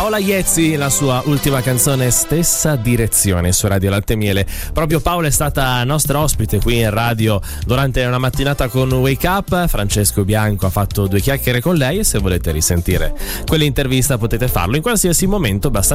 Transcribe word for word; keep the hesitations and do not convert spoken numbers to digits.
Paola Iezzi, la sua ultima canzone Stessa Direzione su Radio Latte e Miele. Proprio Paola è stata nostra ospite qui in radio durante una mattinata con Wake Up. Francesco Bianco ha fatto due chiacchiere con lei e se volete risentire quell'intervista potete farlo in qualsiasi momento, basta